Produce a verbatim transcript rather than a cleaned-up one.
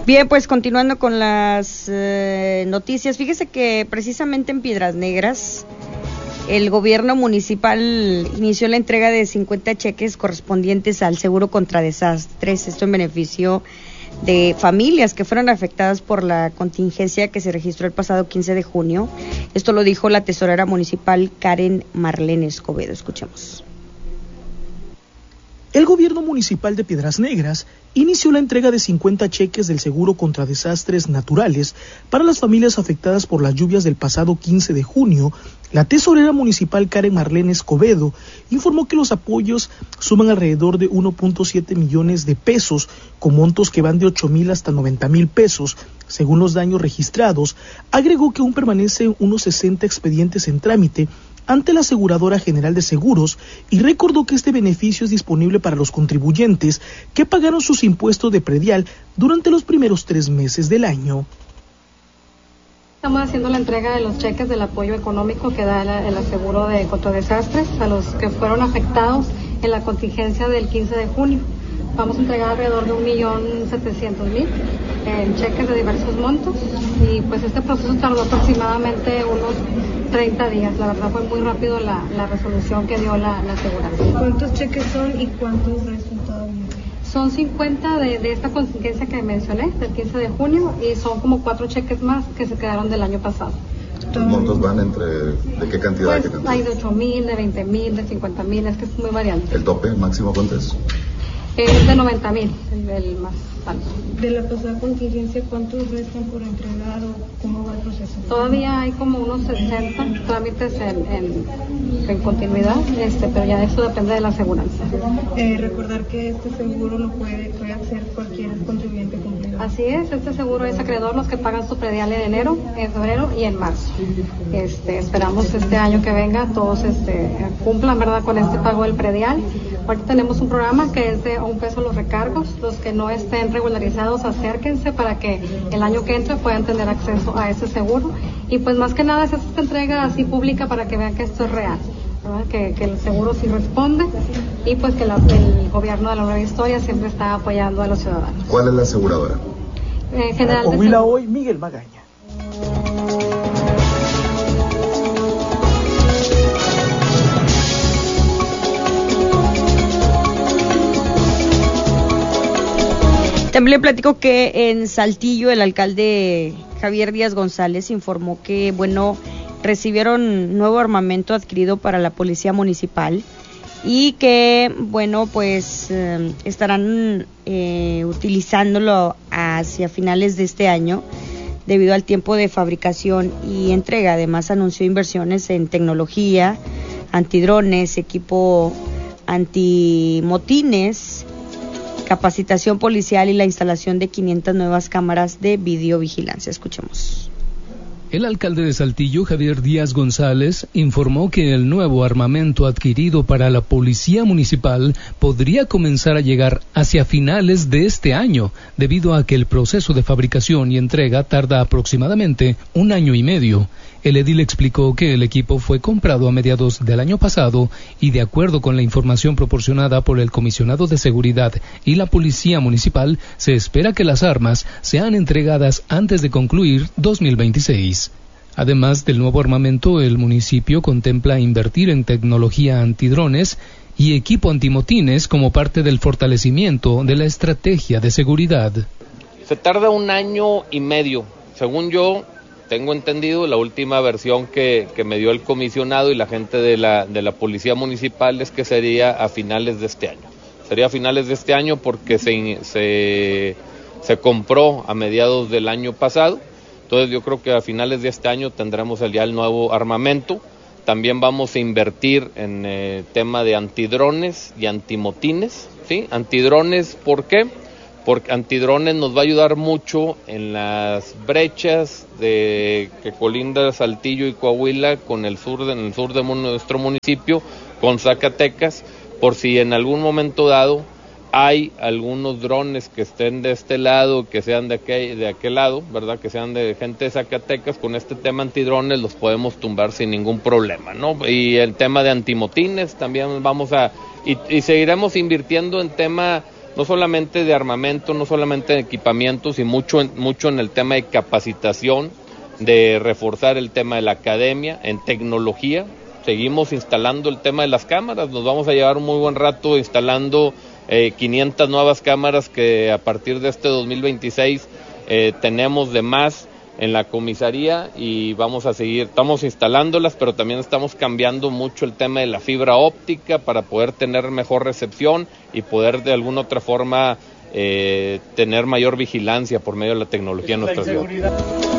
Bien, pues continuando con las eh, noticias, fíjese que precisamente en Piedras Negras el gobierno municipal inició la entrega de cincuenta cheques correspondientes al seguro contra desastres, esto en beneficio de familias que fueron afectadas por la contingencia que se registró el pasado quince de junio. Esto lo dijo la tesorera municipal Karen Marlene Escobedo. Escuchemos. El gobierno municipal de Piedras Negras inició la entrega de cincuenta cheques del seguro contra desastres naturales para las familias afectadas por las lluvias del pasado quince de junio. La tesorera municipal Karen Marlene Escobedo informó que los apoyos suman alrededor de uno punto siete millones de pesos, con montos que van de ocho mil hasta noventa mil pesos. Según los daños registrados, agregó que aún permanecen unos sesenta expedientes en trámite ante la Aseguradora General de Seguros y recordó que este beneficio es disponible para los contribuyentes que pagaron sus impuestos de predial durante los primeros tres meses del año. Estamos haciendo la entrega de los cheques del apoyo económico que da el aseguro de contra desastres a los que fueron afectados en la contingencia del quince de junio. Vamos a entregar alrededor de un millón setecientos mil en cheques de diversos montos y pues este proceso tardó aproximadamente unos treinta días. La verdad fue muy rápido la, la resolución que dio la, la aseguradora. ¿Cuántos cheques son y cuántos restan todavía? Son cincuenta de, de esta contingencia que mencioné, del quince de junio, y son como cuatro cheques más que se quedaron del año pasado. ¿Los montos van entre, de qué cantidad? Pues qué cantidad? Hay de ocho mil, de veinte mil, de cincuenta mil, es que es muy variante. ¿El tope máximo cuánto es? Es de noventa mil, el, el más alto. De la pasada contingencia, ¿cuántos restan por entregar o cómo va el proceso? Todavía hay como unos sesenta trámites en, en, en continuidad, este, pero ya eso depende de la aseguranza. Eh, recordar que este seguro lo puede, puede hacer cualquier contribuyente cumplidor. Así es, este seguro es acreedor los que pagan su predial en enero, en febrero y en marzo. Este, esperamos este año que venga todos este, cumplan, ¿verdad?, con este pago del predial. Ahorita tenemos un programa que es de un peso los recargos. Los que no estén regularizados, acérquense para que el año que entre puedan tener acceso a ese seguro. Y pues más que nada es esta entrega así pública para que vean que esto es real, ¿verdad? Que, que el seguro sí responde y pues que la, el gobierno de la Nueva Historia siempre está apoyando a los ciudadanos. ¿Cuál es la aseguradora? Eh, General de Coahuila hoy, Miguel Magaña. También le platico que en Saltillo el alcalde Javier Díaz González informó que, bueno, recibieron nuevo armamento adquirido para la policía municipal y que, bueno, pues eh, estarán eh, utilizándolo hacia finales de este año debido al tiempo de fabricación y entrega. Además anunció inversiones en tecnología, antidrones, equipo antimotines, capacitación policial y la instalación de quinientas nuevas cámaras de videovigilancia. Escuchemos. El alcalde de Saltillo, Javier Díaz González, informó que el nuevo armamento adquirido para la policía municipal podría comenzar a llegar hacia finales de este año, debido a que el proceso de fabricación y entrega tarda aproximadamente un año y medio. El edil explicó que el equipo fue comprado a mediados del año pasado y, de acuerdo con la información proporcionada por el comisionado de seguridad y la policía municipal, se espera que las armas sean entregadas antes de concluir dos mil veintiséis. Además del nuevo armamento, el municipio contempla invertir en tecnología antidrones y equipo antimotines como parte del fortalecimiento de la estrategia de seguridad. Se tarda un año y medio, según yo tengo entendido. La última versión que, que me dio el comisionado y la gente de la, de la policía municipal es que sería a finales de este año. Sería a finales de este año porque se, se, se compró a mediados del año pasado. Entonces yo creo que a finales de este año tendremos ya el nuevo armamento. También vamos a invertir en eh, tema de antidrones y antimotines, ¿sí? Antidrones, ¿por qué? Porque antidrones nos va a ayudar mucho en las brechas de que colinda Saltillo y Coahuila con el sur de, en el sur de nuestro municipio, con Zacatecas, por si en algún momento dado hay algunos drones que estén de este lado, que sean de aquel, de aquel lado, ¿verdad? Que sean de gente de Zacatecas, con este tema antidrones los podemos tumbar sin ningún problema, ¿no? Y el tema de antimotines también vamos a, y, y seguiremos invirtiendo en tema no solamente de armamento, no solamente de equipamientos, y mucho, mucho en el tema de capacitación, de reforzar el tema de la academia, en tecnología. Seguimos instalando el tema de las cámaras, nos vamos a llevar un muy buen rato instalando eh, quinientas nuevas cámaras que a partir de este dos mil veintiséis eh, tenemos de más en la comisaría, y vamos a seguir, estamos instalándolas, pero también estamos cambiando mucho el tema de la fibra óptica para poder tener mejor recepción y poder de alguna otra forma eh, tener mayor vigilancia por medio de la tecnología en nuestra ciudad.